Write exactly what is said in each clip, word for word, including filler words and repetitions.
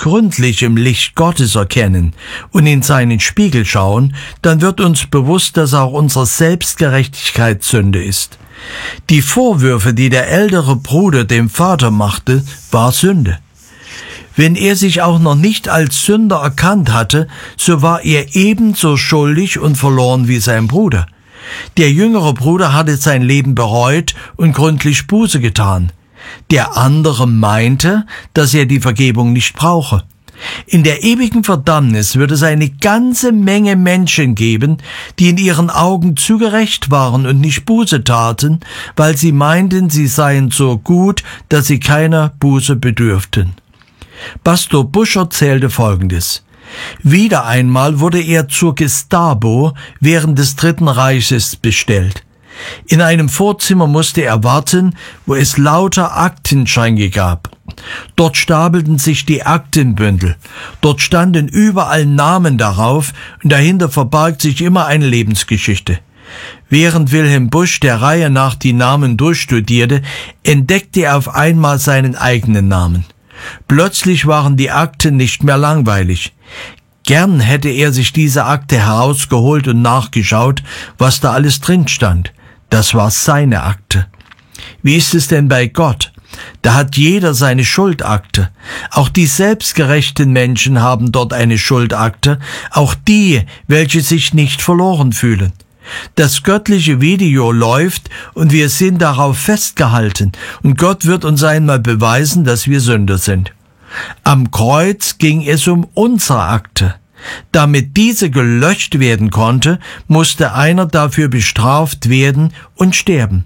gründlich im Licht Gottes erkennen und in seinen Spiegel schauen, dann wird uns bewusst, dass auch unsere Selbstgerechtigkeit Sünde ist. Die Vorwürfe, die der ältere Bruder dem Vater machte, war Sünde. Wenn er sich auch noch nicht als Sünder erkannt hatte, so war er ebenso schuldig und verloren wie sein Bruder. Der jüngere Bruder hatte sein Leben bereut und gründlich Buße getan. Der andere meinte, dass er die Vergebung nicht brauche. In der ewigen Verdammnis wird es eine ganze Menge Menschen geben, die in ihren Augen zu gerecht waren und nicht Buße taten, weil sie meinten, sie seien so gut, dass sie keiner Buße bedürften. Pastor Busch erzählte Folgendes. Wieder einmal wurde er zur Gestapo während des Dritten Reiches bestellt. In einem Vorzimmer musste er warten, wo es lauter Aktenschränke gab. Dort stapelten sich die Aktenbündel. Dort standen überall Namen darauf und dahinter verbarg sich immer eine Lebensgeschichte. Während Wilhelm Busch der Reihe nach die Namen durchstudierte, entdeckte er auf einmal seinen eigenen Namen. Plötzlich waren die Akten nicht mehr langweilig. Gern hätte er sich diese Akte herausgeholt und nachgeschaut, was da alles drin stand. Das war seine Akte. Wie ist es denn bei Gott? Da hat jeder seine Schuldakte. Auch die selbstgerechten Menschen haben dort eine Schuldakte, auch die, welche sich nicht verloren fühlen. Das göttliche Video läuft und wir sind darauf festgehalten und Gott wird uns einmal beweisen, dass wir Sünder sind. Am Kreuz ging es um unsere Akte. Damit diese gelöscht werden konnte, musste einer dafür bestraft werden und sterben.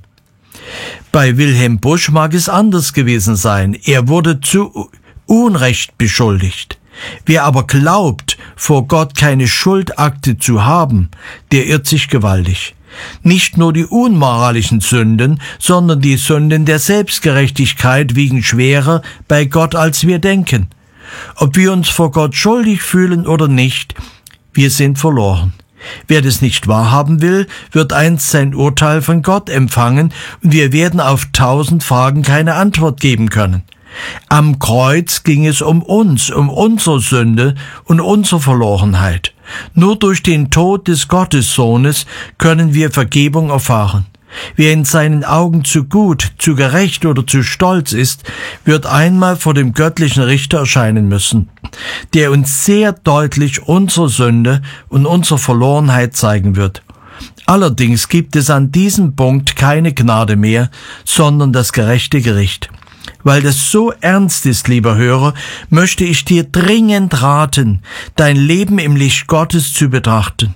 Bei Wilhelm Busch mag es anders gewesen sein. Er wurde zu Unrecht beschuldigt. Wer aber glaubt, vor Gott keine Schuldakte zu haben, der irrt sich gewaltig. Nicht nur die unmoralischen Sünden, sondern die Sünden der Selbstgerechtigkeit wiegen schwerer bei Gott, als wir denken. Ob wir uns vor Gott schuldig fühlen oder nicht, wir sind verloren. Wer das nicht wahrhaben will, wird einst sein Urteil von Gott empfangen und wir werden auf tausend Fragen keine Antwort geben können. Am Kreuz ging es um uns, um unsere Sünde und unsere Verlorenheit. Nur durch den Tod des Gottessohnes können wir Vergebung erfahren. Wer in seinen Augen zu gut, zu gerecht oder zu stolz ist, wird einmal vor dem göttlichen Richter erscheinen müssen, der uns sehr deutlich unsere Sünde und unsere Verlorenheit zeigen wird. Allerdings gibt es an diesem Punkt keine Gnade mehr, sondern das gerechte Gericht. Weil das so ernst ist, lieber Hörer, möchte ich dir dringend raten, dein Leben im Licht Gottes zu betrachten.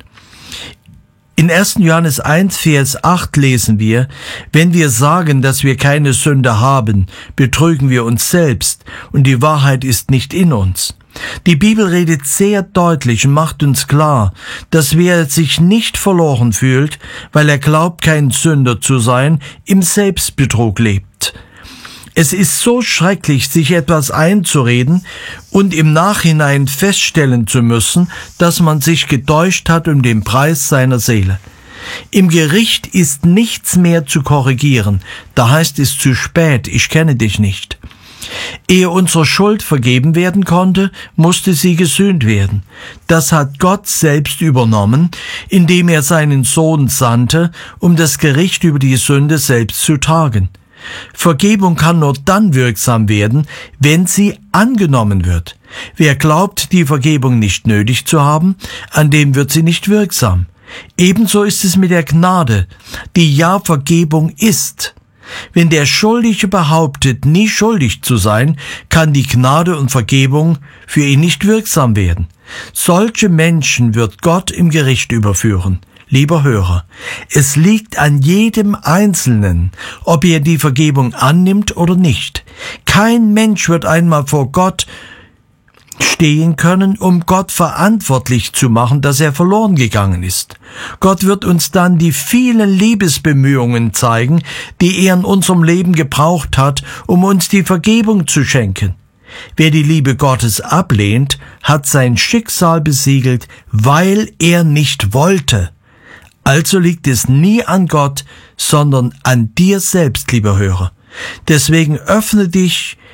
In ersten Johannes eins, Vers acht lesen wir, wenn wir sagen, dass wir keine Sünde haben, betrügen wir uns selbst und die Wahrheit ist nicht in uns. Die Bibel redet sehr deutlich und macht uns klar, dass wer sich nicht verloren fühlt, weil er glaubt, kein Sünder zu sein, im Selbstbetrug lebt. Es ist so schrecklich, sich etwas einzureden und im Nachhinein feststellen zu müssen, dass man sich getäuscht hat um den Preis seiner Seele. Im Gericht ist nichts mehr zu korrigieren. Da heißt es zu spät, ich kenne dich nicht. Ehe unsere Schuld vergeben werden konnte, musste sie gesühnt werden. Das hat Gott selbst übernommen, indem er seinen Sohn sandte, um das Gericht über die Sünde selbst zu tragen. Vergebung kann nur dann wirksam werden, wenn sie angenommen wird. Wer glaubt, die Vergebung nicht nötig zu haben, an dem wird sie nicht wirksam. Ebenso ist es mit der Gnade, die ja Vergebung ist. Wenn der Schuldige behauptet, nie schuldig zu sein, kann die Gnade und Vergebung für ihn nicht wirksam werden. Solche Menschen wird Gott im Gericht überführen. Lieber Hörer, es liegt an jedem Einzelnen, ob er die Vergebung annimmt oder nicht. Kein Mensch wird einmal vor Gott stehen können, um Gott verantwortlich zu machen, dass er verloren gegangen ist. Gott wird uns dann die vielen Liebesbemühungen zeigen, die er in unserem Leben gebraucht hat, um uns die Vergebung zu schenken. Wer die Liebe Gottes ablehnt, hat sein Schicksal besiegelt, weil er nicht wollte. Also liegt es nie an Gott, sondern an dir selbst, lieber Hörer. Deswegen öffne dich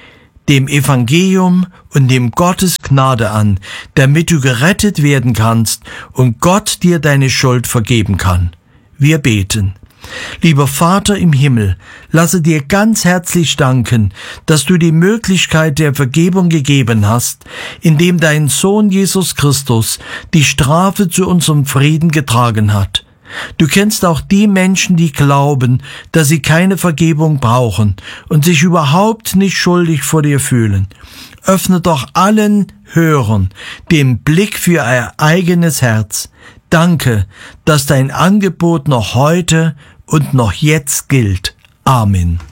dem Evangelium und dem Gottes Gnade an, damit du gerettet werden kannst und Gott dir deine Schuld vergeben kann. Wir beten. Lieber Vater im Himmel, lasse dir ganz herzlich danken, dass du die Möglichkeit der Vergebung gegeben hast, indem dein Sohn Jesus Christus die Strafe zu unserem Frieden getragen hat. Du kennst auch die Menschen, die glauben, dass sie keine Vergebung brauchen und sich überhaupt nicht schuldig vor dir fühlen. Öffne doch allen Hörern den Blick für ihr eigenes Herz. Danke, dass dein Angebot noch heute und noch jetzt gilt. Amen.